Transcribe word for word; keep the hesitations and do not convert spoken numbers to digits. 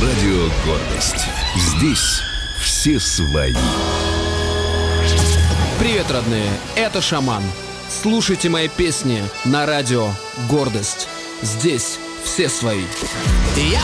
Радио «Гордость». Здесь все свои. Привет, родные, это Шаман. Слушайте мои песни на радио «Гордость». Здесь все свои. Я